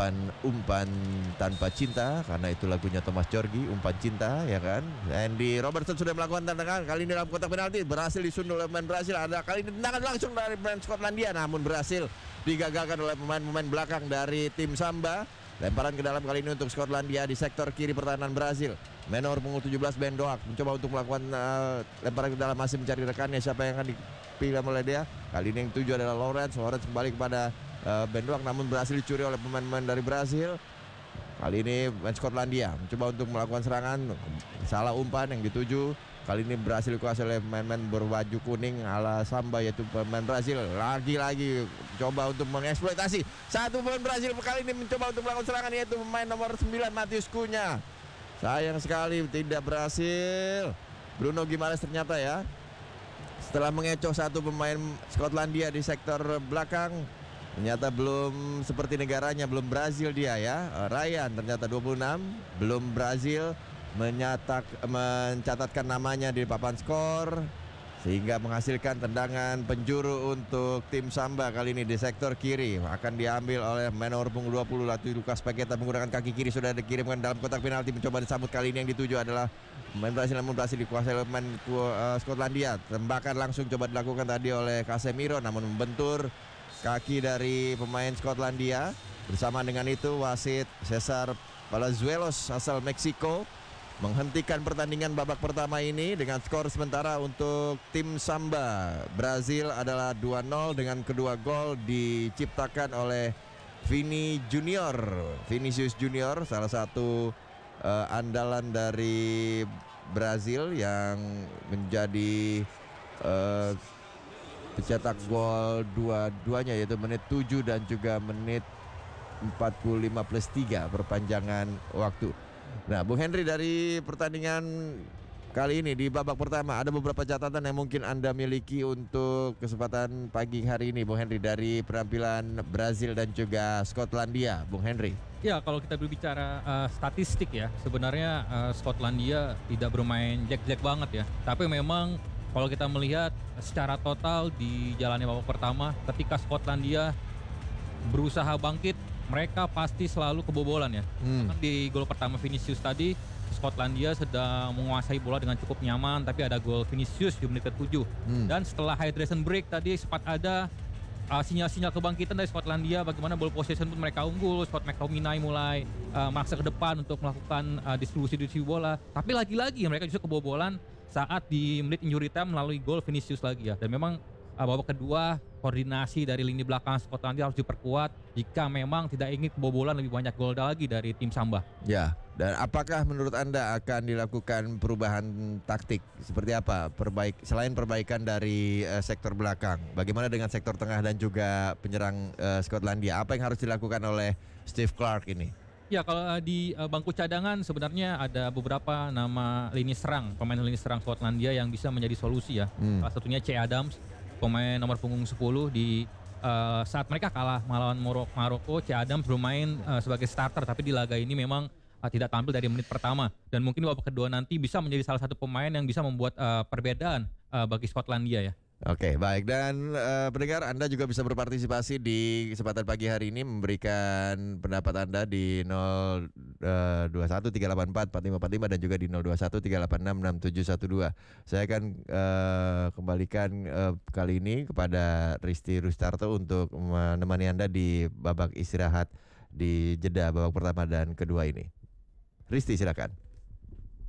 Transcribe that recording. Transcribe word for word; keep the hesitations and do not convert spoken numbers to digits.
umpan-umpan tanpa cinta, karena itu lagunya Thomas Djorghi, umpan cinta, ya kan. Andy Robertson sudah melakukan tendangan, kali ini dalam kotak penalti, berhasil disundul oleh pemain Brasil. Ada kali ini tendangan langsung dari pemain Skotlandia, namun berhasil digagalkan oleh pemain-pemain belakang dari tim Samba. Lemparan ke dalam kali ini untuk Skotlandia di sektor kiri pertahanan Brasil. Menor punggung tujuh belas Ben Doak mencoba untuk melakukan uh, lemparan ke dalam, masih mencari rekannya, siapa yang akan dipilih oleh dia. Kali ini yang tujuh adalah Lawrence. Lawrence kembali kepada uh, Ben Doak, namun berhasil dicuri oleh pemain-pemain dari Brasil. Kali ini pemain Skotlandia mencoba untuk melakukan serangan, salah umpan yang dituju. Kali ini berhasil dikuasai oleh pemain-pemain berbaju kuning ala Samba, yaitu pemain Brasil. Lagi-lagi coba untuk mengeksploitasi. Satu pemain Brasil kali ini mencoba untuk melakukan serangan, yaitu pemain nomor sembilan Matheus Cunha. Sayang sekali tidak berhasil. Bruno Guimaraes ternyata ya, setelah mengecoh satu pemain Skotlandia di sektor belakang, ternyata belum seperti negaranya, belum Brazil dia ya. Ryan ternyata dua puluh enam, belum Brazil menyatak, mencatatkan namanya di papan skor, sehingga menghasilkan tendangan penjuru untuk tim Samba kali ini di sektor kiri. Akan diambil oleh menor punggung dua puluh Latu Lucas Paqueta menggunakan kaki kiri, sudah dikirimkan dalam kotak penalti, mencoba disambut. Kali ini yang dituju adalah pemain Brasil, namun berhasil dikuasai oleh pemain uh, Skotlandia. Tembakan langsung coba dilakukan tadi oleh Casemiro, namun membentur kaki dari pemain Skotlandia. Bersama dengan itu wasit Cesar Palazuelos asal Meksiko menghentikan pertandingan babak pertama ini dengan skor sementara untuk tim Samba. Brazil adalah dua nol dengan kedua gol diciptakan oleh Vini Junior. Vinicius Junior, salah satu uh, andalan dari Brazil yang menjadi uh, pencetak gol dua-duanya, yaitu menit tujuh dan juga menit empat puluh lima plus tiga perpanjangan waktu. Nah, Bung Henry, dari pertandingan kali ini di babak pertama ada beberapa catatan yang mungkin Anda miliki untuk kesempatan pagi hari ini, Bung Henry, dari penampilan Brazil dan juga Skotlandia, Bung Henry. Ya, kalau kita berbicara uh, statistik ya, sebenarnya uh, Skotlandia tidak bermain jelek-jelek banget ya. Tapi memang kalau kita melihat secara total di jalannya babak pertama, ketika Skotlandia berusaha bangkit, mereka pasti selalu kebobolan ya. Hmm. Di gol pertama Vinicius tadi, Skotlandia sedang menguasai bola dengan cukup nyaman, tapi ada gol Vinicius di menit ketujuh. Hmm. Dan setelah hydration break tadi sempat ada uh, sinyal-sinyal kebangkitan dari Skotlandia, bagaimana ball possession pun mereka unggul. Scott McTominay mulai uh, maksa ke depan untuk melakukan uh, distribusi-distribusi bola. Tapi lagi-lagi mereka justru kebobolan saat di menit injury time melalui gol Vinicius lagi ya. Dan memang uh, babak kedua koordinasi dari lini belakang Skotlandia harus diperkuat jika memang tidak ingin kebobolan lebih banyak gol lagi dari tim Samba. Ya, dan apakah menurut Anda akan dilakukan perubahan taktik seperti apa? Perbaik selain perbaikan dari uh, sektor belakang, bagaimana dengan sektor tengah dan juga penyerang uh, Skotlandia? Apa yang harus dilakukan oleh Steve Clarke ini? Ya, kalau uh, di uh, bangku cadangan sebenarnya ada beberapa nama lini serang, pemain lini serang Skotlandia yang bisa menjadi solusi ya. Hmm. Salah satunya Che Adams, pemain nomor punggung sepuluh. Di uh, saat mereka kalah melawan Maroko, Che Adams bermain uh, sebagai starter, tapi di laga ini memang uh, tidak tampil dari menit pertama, dan mungkin di babak kedua nanti bisa menjadi salah satu pemain yang bisa membuat uh, perbedaan uh, bagi Skotlandia ya. Oke, baik. Dan uh, pendengar, Anda juga bisa berpartisipasi di kesempatan pagi hari ini, memberikan pendapat Anda di nol dua satu tiga delapan empat empat lima empat lima dan juga di nol dua satu tiga delapan enam enam tujuh satu dua. Saya akan uh, kembalikan uh, kali ini kepada Risti Rustarto untuk menemani Anda di babak istirahat di jeda babak pertama dan kedua ini. Risti, silakan.